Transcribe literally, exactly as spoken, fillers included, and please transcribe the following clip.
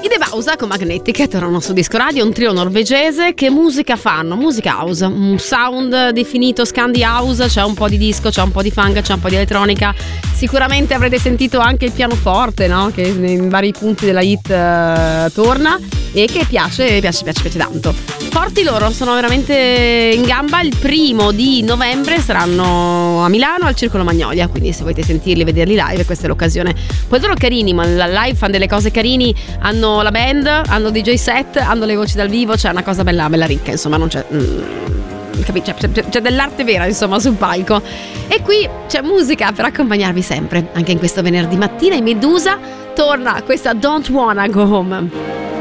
De Bausa con Magnetic tornano su Disco Radio, un trio norvegese. Che musica fanno? Musica house, un sound definito Scandi House, c'è un po' di disco, c'è un po' di funk, c'è un po' di elettronica. Sicuramente avrete sentito anche il pianoforte, no? Che in vari punti della hit uh, torna e che piace, piace, piace, piace tanto. Forti loro, sono veramente in gamba. Il primo di novembre saranno a Milano al Circolo Magnolia, quindi se volete sentirli, vederli live, questa è l'occasione. Poi loro carini, ma la live fanno delle cose carini, hanno la band, hanno D J set, hanno le voci dal vivo, c'è una cosa bella, bella ricca, insomma, non c'è... Mm, C'è, c'è, c'è dell'arte vera insomma sul palco, e qui c'è musica per accompagnarvi sempre anche in questo venerdì mattina. In Medusa torna questa Don't Wanna Go Home.